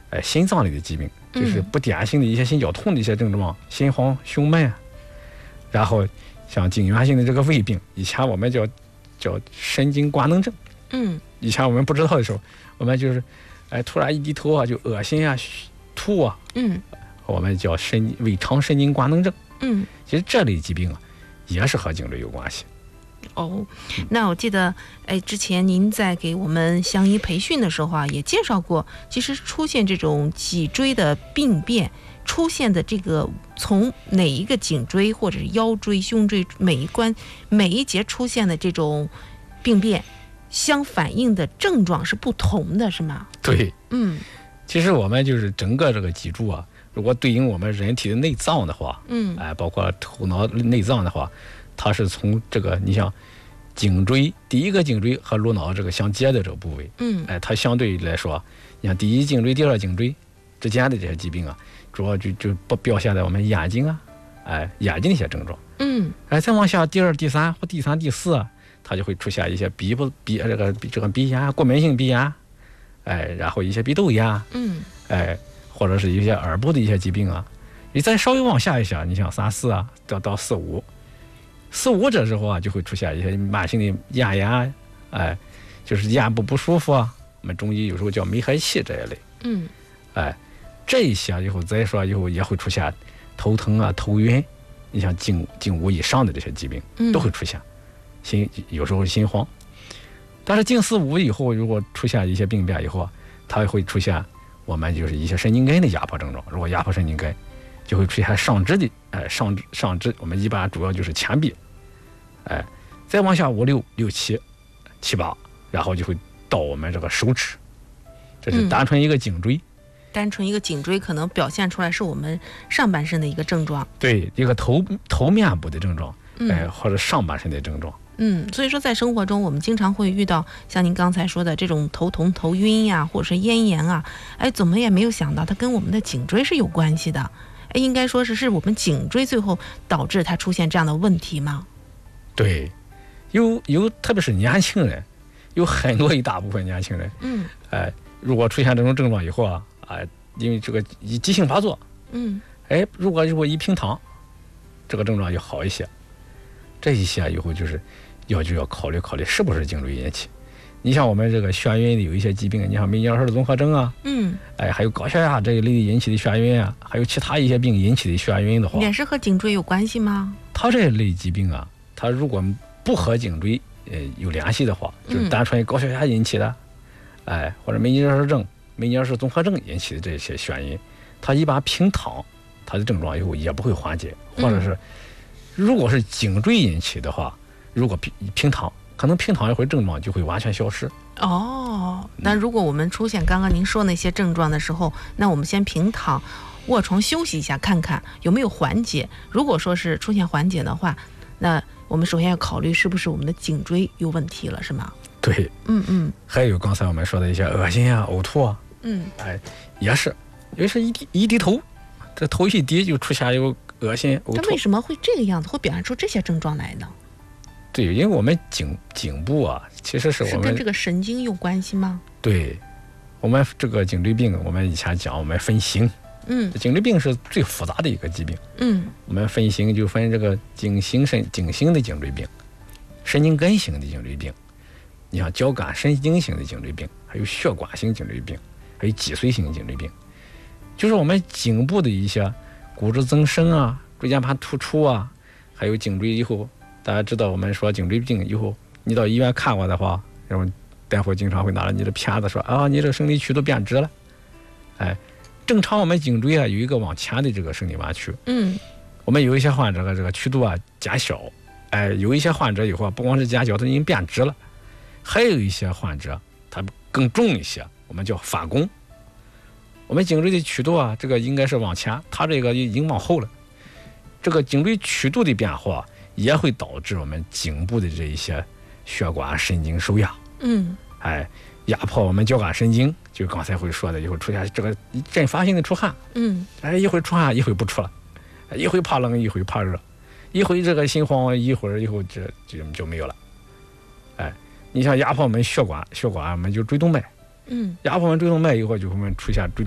心脏类的疾病，就是不典型的一些心绞痛的一些症状，心慌、胸闷啊，然后像颈源性的这个胃病，以前我们叫神经官能症。以前我们不知道的时候，我们就是突然一低头啊就恶心啊、吐啊，我们叫胃肠神经官能症。其实这类疾病啊也是和颈椎有关系。 那我记得之前您在给我们详医培训的时候啊，也介绍过，其实出现这种脊椎的病变，出现的这个从哪一个颈椎或者是腰椎、胸椎每一节出现的这种病变，相反应的症状是不同的，是吗？ 对，其实我们就是整个这个脊柱啊，如果对应我们人体的内脏的话，包括头脑内脏的话，它是从这个你像颈椎，第一个颈椎和颅脑这个相接的这个部位，它相对来说，你像第一颈椎、第二颈椎之间的这些疾病啊，主要就不表现在我们眼睛啊，眼睛的一些症状，再往下第二、第三或第三、第四啊，它就会出现一些鼻炎、过敏性鼻炎，然后一些鼻窦炎，或者是一些耳部的一些疾病啊。你再稍微往下一下，你像3、4啊，到4、5。4、5这时候啊，就会出现一些慢性的咽炎，就是咽部不舒服啊。我们中医有时候叫梅核气这一类，这一些以后再说以后也会出现头疼啊、头晕，你像颈5以上的这些疾病都会出现，有时候心慌。但是颈4、5以后，如果出现一些病变以后啊，它会出现我们就是一些神经根的压迫症状。如果压迫神经根，就会出现上肢的上肢，我们一般主要就是前臂，再往下5、6、7、8，然后就会到我们这个手指，这是单纯一个颈椎。 单纯一个颈椎可能表现出来是我们上半身的一个症状， 对，一个头面部的症状，或者上半身的症状。 所以说在生活中我们经常会遇到像您刚才说的这种头痛、头晕呀，或者是咽炎啊，怎么也没有想到它跟我们的颈椎是有关系的。应该说是我们颈椎最后导致它出现这样的问题吗？ 对，有特别是年轻人，有很多一大部分年轻人，如果出现这种症状以后啊，因为这个急性发作，如果一平躺，这个症状就好一些。这一些以后就要考虑是不是颈椎引起。你像我们这个眩晕的有一些疾病，你像梅尼尔氏综合症啊，还有高血压这一类引起的眩晕啊，还有其他一些病引起的眩晕的话， 也是和颈椎有关系吗？ 它这一类疾病啊，它如果不和颈椎有联系的话，就是单纯高血压引起的，或者梅尼尔氏综合症引起的这些眩晕，它一般平躺，它的症状以后也不会缓解，或者是如果是颈椎引起的话，如果平躺，可能平躺一会儿症状就会完全消失。 那如果我们出现刚刚您说那些症状的时候，那我们先平躺卧床休息一下，看看有没有缓解。如果说是出现缓解的话，那我们首先要考虑是不是我们的颈椎有问题了，是吗？ 对，还有刚才我们说的一些恶心啊、呕吐啊，也是，因为是一低头，这头一低就出现有恶心、呕吐。 它为什么会这个样子，会表现出这些症状来呢？ 对，因为我们颈部啊，其实是我们跟这个神经有关系吗？ 对，我们这个颈椎病，我们以前讲我们分型，颈椎病是最复杂的一个疾病，我们分型就分这个颈型的颈椎病，神经根型的颈椎病，你像交感神经型的颈椎病，还有血管型颈椎病，还有脊髓型颈椎病，就是我们颈部的一些骨质增生啊、椎间盘突出啊，还有颈椎以后。大家知道，我们说颈椎病以后，你到医院看过的话，然后大夫经常会拿着你的片子说你这个生理曲度变直了。正常我们颈椎啊有一个往前的这个生理弯曲。我们有一些患者这个曲度啊减小，有一些患者以后不光是减小，它已经变直了。还有一些患者他更重一些，我们叫反弓。我们颈椎的曲度啊，这个应该是往前，它这个已经往后了。这个颈椎曲度的变化也会导致我们颈部的这一些血管神经受压，压迫我们交感神经，就刚才会说的，以后出现这个阵发性的出汗，一会儿出汗，一会儿不出了，一会儿怕冷，一会儿怕热，一会儿这个心慌，一会儿以后这就没有了，你像压迫我们血管，我们就椎动脉，压迫我们椎动脉以后，就会出现椎